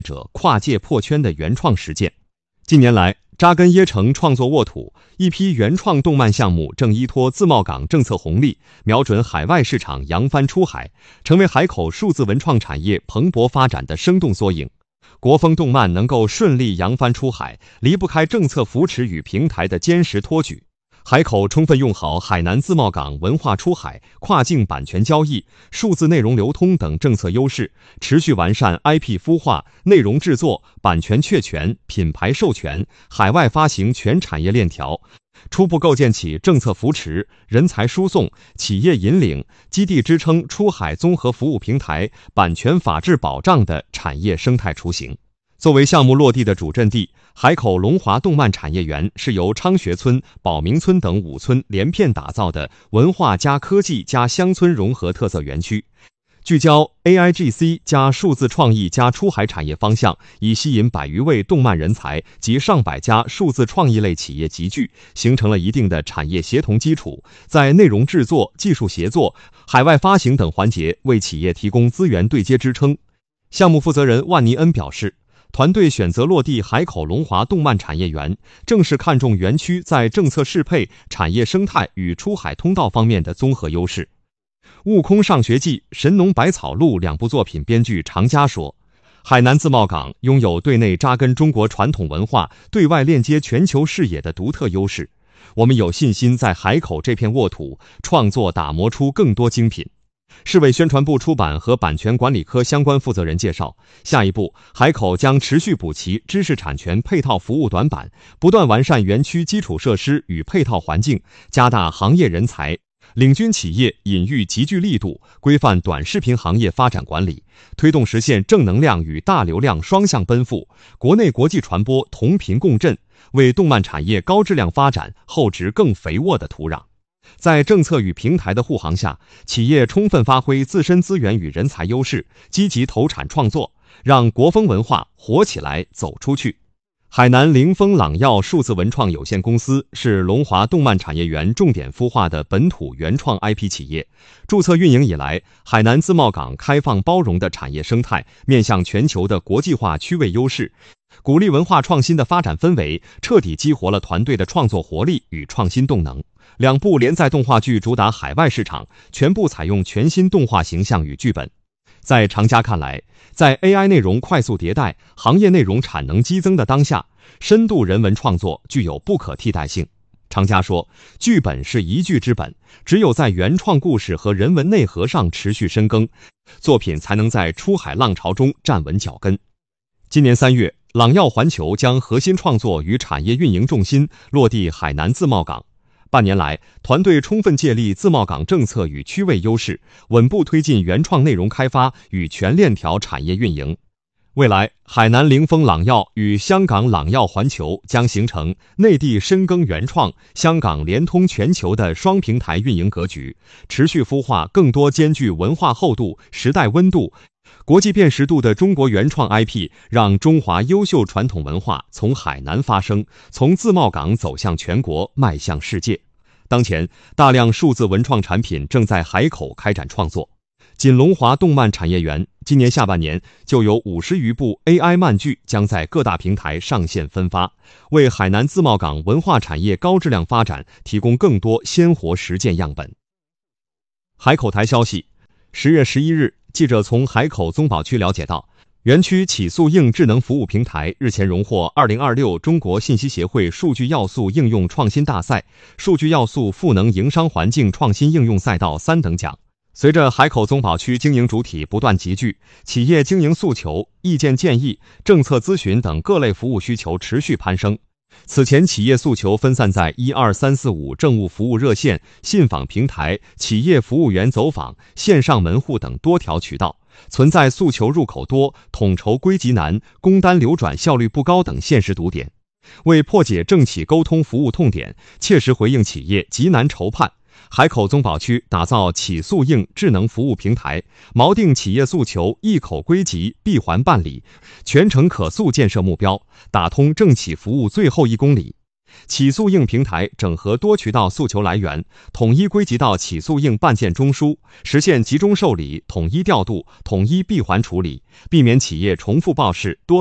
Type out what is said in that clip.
者跨界破圈的原创实践。近年来，扎根椰城创作沃土，一批原创动漫项目正依托自贸港政策红利，瞄准海外市场扬帆出海，成为海口数字文创产业蓬勃发展的生动缩影。国风动漫能够顺利扬帆出海，离不开政策扶持与平台的坚实托举。海口充分用好海南自贸港文化出海、跨境版权交易、数字内容流通等政策优势，持续完善 IP 孵化、内容制作、版权确权、品牌授权、海外发行全产业链条，初步构建起政策扶持、人才输送、企业引领、基地支撑出海综合服务平台、版权法治保障的产业生态雏形。作为项目落地的主阵地，海口龙华动漫产业园是由昌学村、宝明村等5村连片打造的文化加科技加乡村融合特色园区，聚焦 AIGC 加数字创意加出海产业方向，以吸引100余位动漫人才及上百家数字创意类企业集聚，形成了一定的产业协同基础，在内容制作、技术协作、海外发行等环节为企业提供资源对接支撑。项目负责人万尼恩表示，团队选择落地海口龙华动漫产业园，正是看重园区在政策适配、产业生态与出海通道方面的综合优势。《悟空上学记》《神农百草录》2部作品编剧常佳说，海南自贸港拥有对内扎根中国传统文化、对外链接全球视野的独特优势，我们有信心在海口这片沃土创作打磨出更多精品。市委宣传部出版和版权管理科相关负责人介绍，下一步海口将持续补齐知识产权配套服务短板，不断完善园区基础设施与配套环境，加大行业人才领军企业引育集聚力度，规范短视频行业发展管理，推动实现正能量与大流量双向奔赴，国内国际传播同频共振，为动漫产业高质量发展厚植更肥沃的土壤。在政策与平台的护航下，企业充分发挥自身资源与人才优势，积极投产创作，让国风文化活起来走出去。海南凌风朗耀数字文创有限公司是龙华动漫产业园重点孵化的本土原创 IP 企业。注册运营以来，海南自贸港开放包容的产业生态，面向全球的国际化区位优势，鼓励文化创新的发展氛围，彻底激活了团队的创作活力与创新动能。2部连载动画剧主打海外市场，全部采用全新动画形象与剧本。在常佳看来，在 AI 内容快速迭代、行业内容产能激增的当下，深度人文创作具有不可替代性。常佳说，剧本是一剧之本，只有在原创故事和人文内核上持续深耕，作品才能在出海浪潮中站稳脚跟。今年3月，朗耀环球将核心创作与产业运营重心落地海南自贸港。半年来，团队充分借力自贸港政策与区位优势，稳步推进原创内容开发与全链条产业运营。未来，海南凌风朗耀与香港朗耀环球将形成内地深耕原创、香港联通全球的双平台运营格局，持续孵化更多兼具文化厚度、时代温度、国际辨识度的中国原创 IP， 让中华优秀传统文化从海南发生，从自贸港走向全国，迈向世界。当前，大量数字文创产品正在海口开展创作。仅龙华动漫产业园，今年下半年就有50余部 AI 漫剧将在各大平台上线分发，为海南自贸港文化产业高质量发展提供更多鲜活实践样本。海口台消息，10月11日，记者从海口宗保区了解到，园区起诉应智能服务平台日前荣获2026中国信息协会数据要素应用创新大赛、数据要素赋能营商环境创新应用赛道3等奖。随着海口宗保区经营主体不断集聚，企业经营诉求、意见建议、政策咨询等各类服务需求持续攀升。此前企业诉求分散在12345政务服务热线、信访平台、企业服务员走访、线上门户等多条渠道，存在诉求入口多、统筹归集难、工单流转效率不高等现实堵点。为破解政企沟通服务痛点，切实回应企业急难愁盼，海口宗保区打造起诉应智能服务平台，锚定企业诉求一口归集、闭环办理、全程可诉建设目标，打通政企服务最后1公里。 起诉应平台整合多渠道诉求来源，统一归集到起诉应办件中枢，实现集中受理、统一调度、统一闭环处理，避免企业重复报事、多